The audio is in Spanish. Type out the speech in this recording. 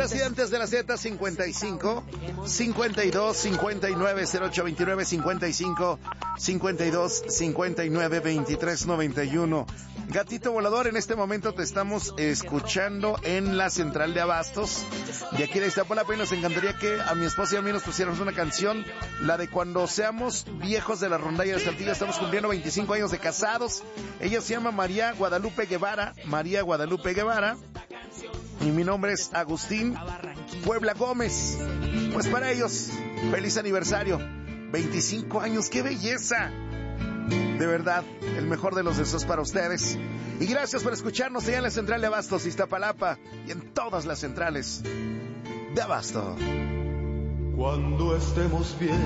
y antes de la Z, 55 52 59 08 29 55 52 59 23 91. Gatito Volador, en este momento te estamos escuchando en la central de abastos de aquí de Iztapalapa, y nos encantaría que a mi esposa y a mí nos pusiéramos una canción, la de Cuando seamos viejos, de la rondalla de Saltillo. Estamos cumpliendo 25 años de casados. Ella se llama María Guadalupe Guevara, y mi nombre es Agustín Puebla Gómez. Pues para ellos, feliz aniversario, 25 años, ¡qué belleza! De verdad, el mejor de los deseos para ustedes. Y gracias por escucharnos allá en la central de abastos Iztapalapa y en todas las centrales de abasto. Cuando estemos viejos